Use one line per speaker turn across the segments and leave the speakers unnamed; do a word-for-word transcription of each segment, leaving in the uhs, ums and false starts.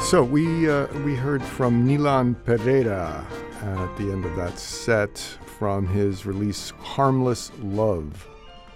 So we uh, we heard from Nilan Pereira at the end of that set from his release Harmless Love.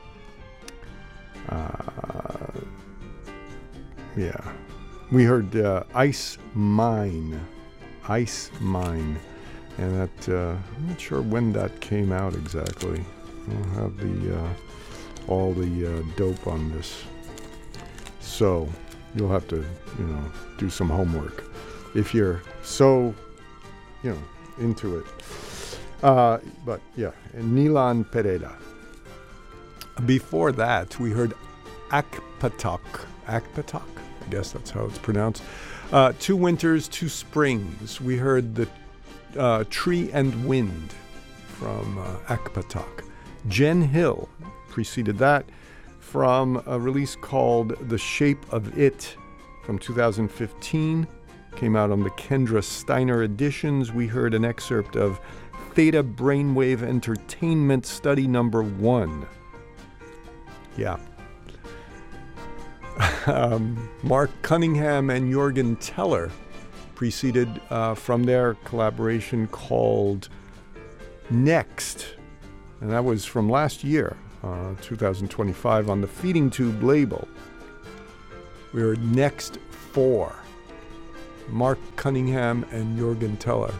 Uh, yeah. We heard uh, Ice Mine. Ice Mine. And that, uh, I'm not sure when that came out exactly. I don't have the, uh, all the uh, dope on this. So you'll have to, you know, do some homework if you're so, you know, into it. Uh, but yeah, and Nilan Pereira. Before that, we heard Akpatok. Akpatok? I guess that's how it's pronounced. Uh, two Winters, Two Springs. We heard the uh, Tree and Wind from uh, Akpatok. Jen Hill preceded that from a release called The Shape of It from two thousand fifteen. Came out on the Kendra Steiner editions. We heard an excerpt of Theta Brainwave Entertainment Study Number One. Yeah. um, Mark Cunningham and Jorgen Teller preceded uh, from their collaboration called Next. And that was from last year, uh, two thousand twenty-five, on the Feeding Tube label. We heard Next four. Mark Cunningham and Jorgen Teller.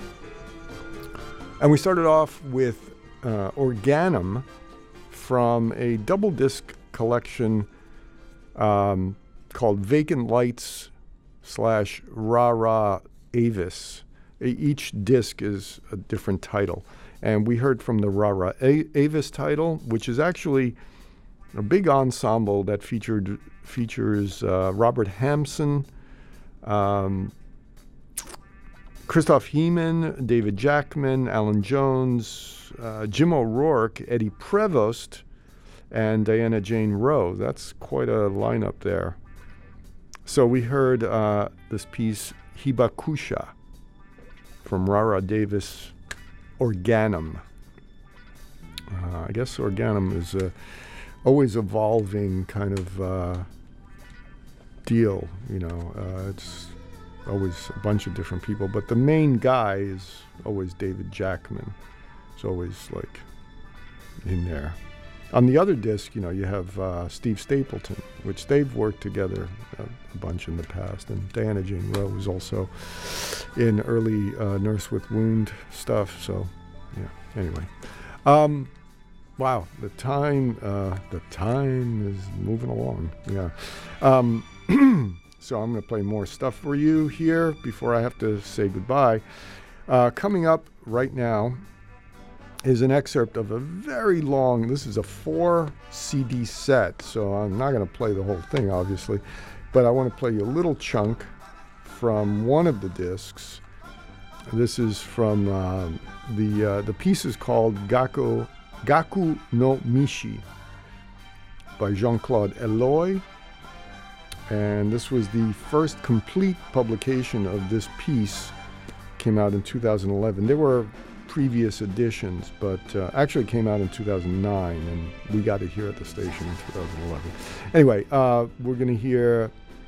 And we started off with uh, Organum from a double disc collection um, called Vacant Lights slash Ra Ra Avis. Each disc is a different title. And we heard from the Ra Ra A- Avis title, which is actually a big ensemble that featured features uh, Robert Hampson, um, Christoph Heeman, David Jackman, Alan Jones, uh, Jim O'Rourke, Eddie Prevost, and Diana Jane Rowe. That's quite a lineup there. So we heard uh, this piece, Hibakusha, from Ra Ra Davis, Organum. Uh, I guess Organum is a always evolving kind of uh, deal, you know. Uh, it's always a bunch of different people, but the main guy is always David Jackman. It's always like in there. On the other disc, you know, you have uh, Steve Stapleton, which they've worked together a, a bunch in the past, and Diana Jane Rowe was also in early uh, Nurse with Wound stuff. So, yeah. Anyway, um, wow, the time, uh, the time is moving along. Yeah. Um, So I'm going to play more stuff for you here before I have to say goodbye. Uh, coming up right now is an excerpt of a very long, this is a four C D set, so I'm not going to play the whole thing, obviously, but I want to play you a little chunk from one of the discs. This is from uh, the, uh, the piece is called Gaku, Gaku no Mishi by Jean-Claude Eloy. And this was the first complete publication of this piece. Came out in two thousand eleven. There were previous editions, but uh, actually came out in two thousand nine, and we got it here at the station in two thousand eleven. Anyway, uh, we're going to hear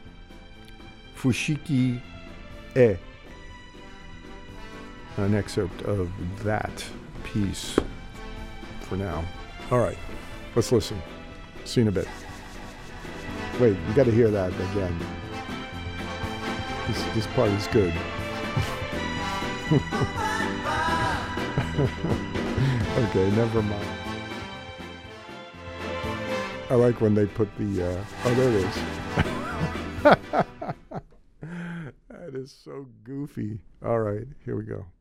Fushiki E, an excerpt of that piece for now. All right, let's listen. See you in a bit. Wait, you got to hear that again. This, this part is good. Okay, never mind. I like when they put the, uh, oh, there it is. That is so goofy. All right, here we go.